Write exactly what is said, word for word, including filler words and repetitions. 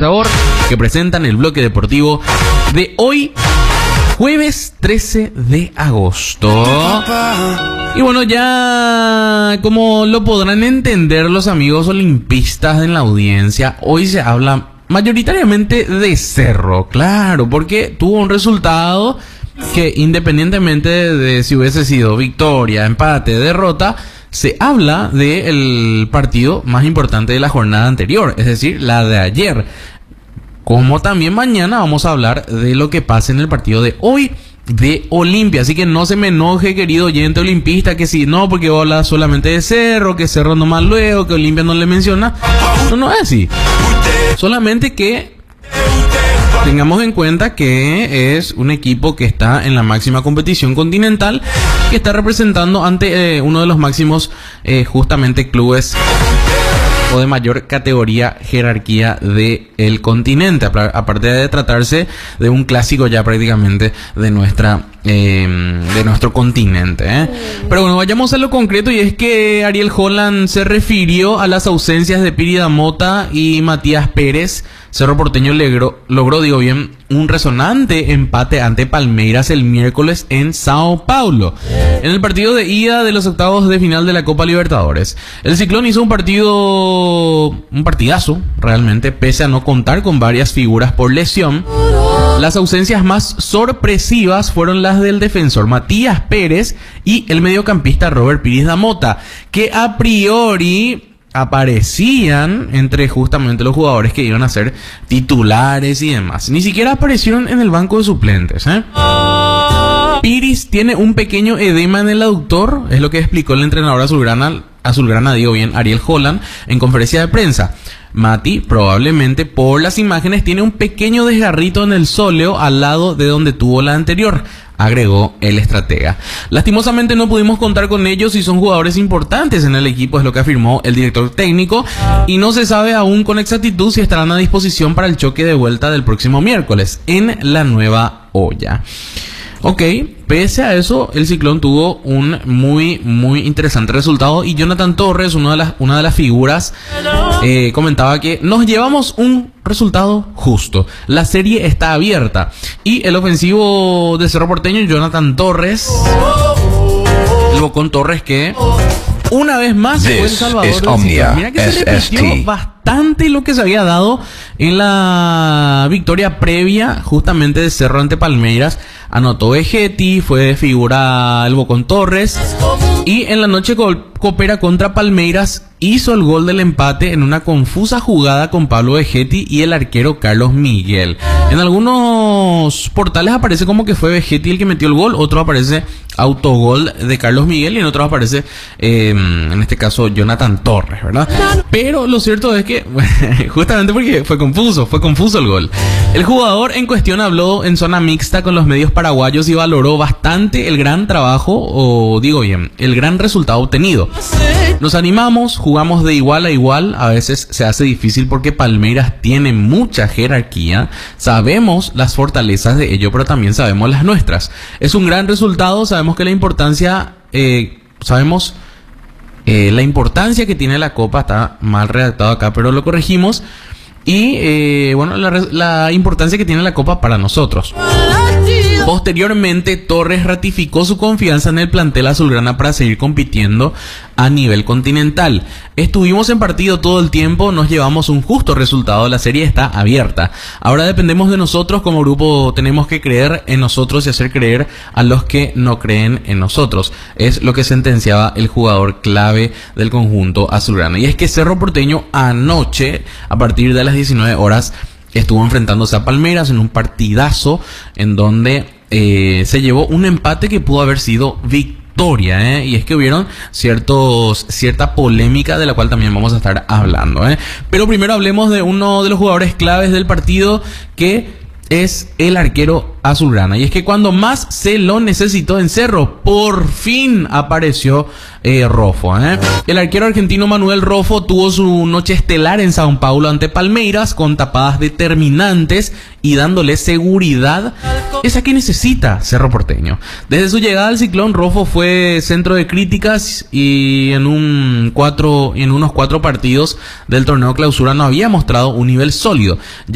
Sabor, que presentan el bloque deportivo de hoy, jueves trece de agosto. Y bueno, ya como lo podrán entender los amigos olimpistas en la audiencia, hoy se habla mayoritariamente de Cerro, claro, porque tuvo un resultado que, independientemente de si hubiese sido victoria, empate, derrota, se habla del partido más importante de la jornada anterior, es decir, la de ayer. Como también mañana vamos a hablar de lo que pasa en el partido de hoy de Olimpia. Así que no se me enoje, querido oyente olimpista, que si no, porque habla solamente de Cerro, que Cerro nomás luego, que Olimpia no le menciona. No, no es así. Solamente que tengamos en cuenta que es un equipo que está en la máxima competición continental, que está representando ante eh, uno de los máximos eh, justamente clubes o de mayor categoría, jerarquía de el continente, aparte de tratarse de un clásico ya prácticamente de nuestra eh, de nuestro continente, ¿eh? Pero bueno, vayamos a lo concreto, y es que Ariel Holland se refirió a las ausencias de Piri Damota y Matías Pérez. Cerro Porteño logró, logró, digo bien, un resonante empate ante Palmeiras el miércoles en Sao Paulo, en el partido de ida de los octavos de final de la Copa Libertadores. El Ciclón hizo un partido, un partidazo, realmente, pese a no contar con varias figuras por lesión. Las ausencias más sorpresivas fueron las del defensor Matías Pérez y el mediocampista Robert Pires Damota, que a priori aparecían entre justamente los jugadores que iban a ser titulares y demás. Ni siquiera aparecieron en el banco de suplentes, ¿eh? Piris tiene un pequeño edema en el aductor, es lo que explicó el entrenador azulgrana, azulgrana digo bien, Ariel Holland, en conferencia de prensa. Mati, probablemente por las imágenes, tiene un pequeño desgarrito en el sóleo al lado de donde tuvo la anterior, agregó el estratega. Lastimosamente no pudimos contar con ellos y son jugadores importantes en el equipo, es lo que afirmó el director técnico, y no se sabe aún con exactitud si estarán a disposición para el choque de vuelta del próximo miércoles en la Nueva Olla. Ok, pese a eso, el Ciclón tuvo un muy, muy interesante resultado, y Jonathan Torres, una de las, una de las figuras, eh, comentaba que nos llevamos un resultado justo. La serie está abierta, y el ofensivo de Cerro Porteño, Jonathan Torres, el Bocón Torres, que una vez más fue el salvador del Ciclón. Mira que se repitió bastante lo que se había dado en la victoria previa justamente de Cerro ante Palmeiras. Anotó Vegetti, fue figura el Bocón Torres, y en la noche coopera contra Palmeiras, hizo el gol del empate en una confusa jugada con Pablo Vegetti y el arquero Carlos Miguel. En algunos portales aparece como que fue Vegetti el que metió el gol, otro aparece autogol de Carlos Miguel, y en otros aparece eh, en este caso Jonathan Torres, ¿verdad? Pero lo cierto es que justamente porque fue confuso, fue confuso el gol. El jugador en cuestión habló en zona mixta con los medios paraguayos y valoró bastante el gran trabajo, o digo bien, el gran resultado obtenido. Nos animamos, jugamos de igual a igual, a veces se hace difícil porque Palmeiras tiene mucha jerarquía, sabemos las fortalezas de ello, pero también sabemos las nuestras. Es un gran resultado, sabemos que la importancia, eh, sabemos eh, la importancia que tiene la Copa, está mal redactado acá, pero lo corregimos, y eh, bueno, la, la importancia que tiene la Copa para nosotros. Posteriormente, Torres ratificó su confianza en el plantel azulgrana para seguir compitiendo a nivel continental. Estuvimos en partido todo el tiempo, nos llevamos un justo resultado, la serie está abierta. Ahora dependemos de nosotros, como grupo tenemos que creer en nosotros y hacer creer a los que no creen en nosotros. Es lo que sentenciaba el jugador clave del conjunto azulgrana. Y es que Cerro Porteño anoche, a partir de las diecinueve horas, estuvo enfrentándose a Palmeiras en un partidazo en donde eh, se llevó un empate que pudo haber sido victoria, ¿eh? Y es que hubieron ciertos, cierta polémica de la cual también vamos a estar hablando, ¿eh? Pero primero hablemos de uno de los jugadores claves del partido, que es el arquero azulgrana. Y es que cuando más se lo necesitó en Cerro, por fin apareció eh, Rofo, ¿eh? El arquero argentino Manuel Rofo tuvo su noche estelar en Sao Paulo ante Palmeiras, con tapadas determinantes y dándole seguridad, esa que necesita Cerro Porteño. Desde su llegada al Ciclón, Rofo fue centro de críticas, y en un cuatro, en unos cuatro partidos del torneo clausura no había mostrado un nivel sólido.